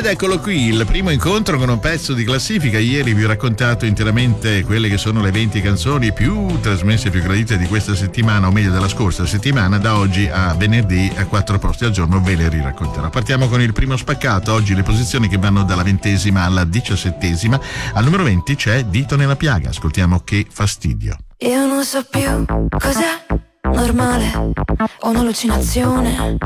Ed eccolo qui, il primo incontro con un pezzo di classifica. Ieri vi ho raccontato interamente quelle che sono le 20 canzoni più trasmesse, più gradite di questa settimana, o meglio della scorsa settimana. Da oggi a venerdì, a 4 posti al giorno, ve le riracconterò. Partiamo con il primo spaccato. Oggi le posizioni che vanno dalla 20ª alla 17ª. Al numero 20 c'è Dito nella piaga. Ascoltiamo Che fastidio. Io non so più cos'è normale o un'allucinazione.